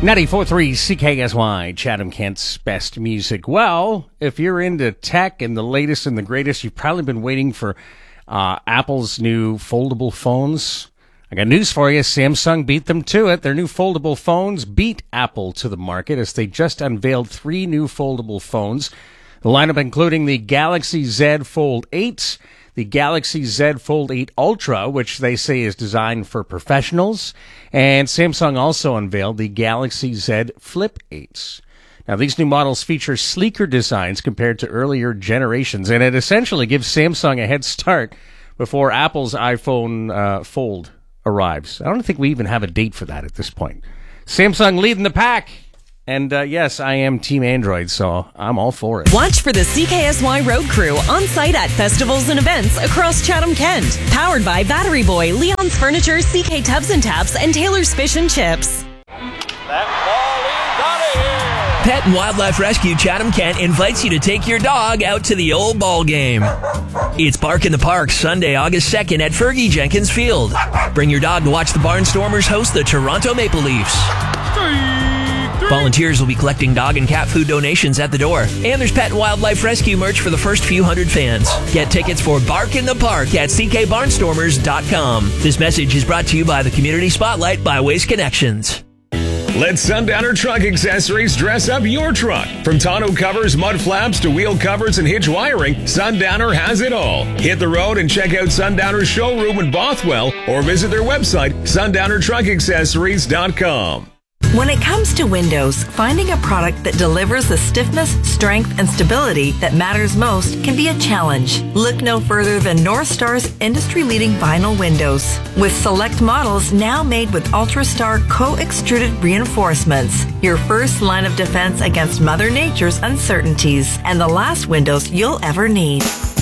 94.3 CKSY, Chatham-Kent's best music. Well, if you're into tech and the latest and the greatest, you've probably been waiting for Apple's new foldable phones. I got news for you. Samsung beat them to it. Their new foldable phones beat Apple to the market as they just unveiled 3 new foldable phones. The lineup including the Galaxy Z Fold 8, the Galaxy Z Fold 8 Ultra, which they say is designed for professionals, and Samsung also unveiled the Galaxy Z Flip 8. Now, these new models feature sleeker designs compared to earlier generations, and it essentially gives Samsung a head start before Apple's iPhone Fold arrives. I don't think we even have a date for that at this point. Samsung leading the pack. And yes, I am Team Android, so I'm all for it. Watch for the CKSY Road Crew on site at festivals and events across Chatham-Kent. Powered by Battery Boy, Leon's Furniture, CK Tubs and Taps, and Taylor's Fish and Chips. That ball is out of here! Pet and Wildlife Rescue Chatham-Kent invites you to take your dog out to the old ball game. It's Bark in the Park, Sunday, August 2nd at Fergie Jenkins Field. Bring your dog to watch the Barnstormers host the Toronto Maple Leafs. Volunteers will be collecting dog and cat food donations at the door. And there's Pet and Wildlife Rescue merch for the first few hundred fans. Get tickets for Bark in the Park at ckbarnstormers.com. This message is brought to you by the Community Spotlight by Waste Connections. Let Sundowner Truck Accessories dress up your truck. From tonneau covers, mud flaps, to wheel covers and hitch wiring, Sundowner has it all. Hit the road and check out Sundowner's showroom in Bothwell or visit their website, sundownertruckaccessories.com. When it comes to windows, finding a product that delivers the stiffness, strength, and stability that matters most can be a challenge. Look no further than North Star's industry-leading vinyl windows. With select models now made with UltraStar co-extruded reinforcements, your first line of defense against Mother Nature's uncertainties, and the last windows you'll ever need.